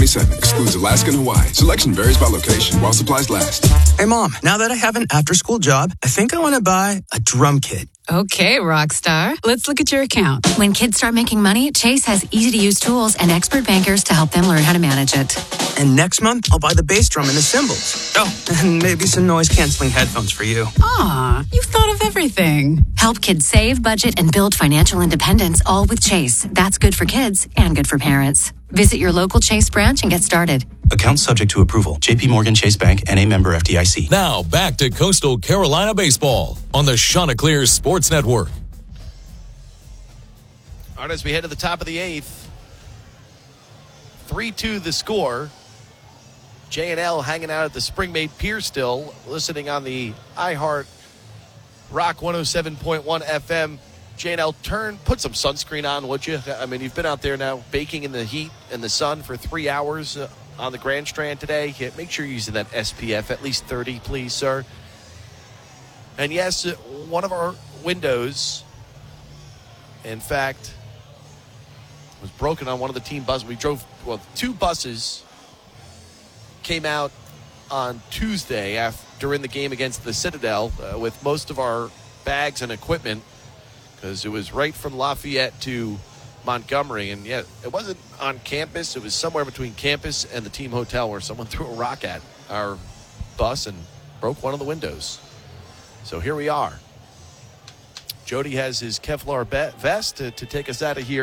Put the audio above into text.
$147. Excludes Alaska and Hawaii. Selection varies by location while supplies last. Hey, Mom, now that I have an after-school job, I think I want to buy a drum kit. Okay, rock star. Let's look at your account. When kids start making money, Chase has easy-to-use tools and expert bankers to help them learn how to manage it. And next month, I'll buy the bass drum and the cymbals. Oh, and maybe some noise-canceling headphones for you. Aw, you've thought of everything. Help kids save, budget, and build financial independence, all with Chase. That's good for kids and good for parents. Visit your local Chase branch and get started. Account subject to approval. JP Morgan Chase Bank and a member FDIC. Now back to Coastal Carolina baseball on the Chanticleer Sports Network. All right, as we head to the top of the eighth, 3-2 the score. J&L hanging out at the Springmate Pier still, listening on the iHeart Rock 107.1 FM. J&L, put some sunscreen on, would you? I mean, you've been out there now baking in the heat and the sun for 3 hours on the Grand Strand today. Yeah, make sure you're using that SPF, at least 30, please, sir. And yes, one of our windows, in fact, was broken on one of the team buses. We drove, 2 buses came out on Tuesday during the game against the Citadel with most of our bags and equipment, because it was right from Lafayette to Montgomery. And yet it wasn't on campus. It was somewhere between campus and the team hotel where someone threw a rock at our bus and broke one of the windows. So here we are. Jody has his Kevlar vest to take us out of here.